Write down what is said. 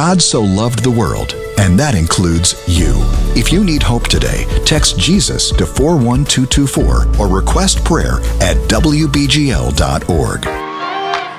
God so loved the world, and that includes you. If you need hope today, text Jesus to 41224 or request prayer at WBGL.org.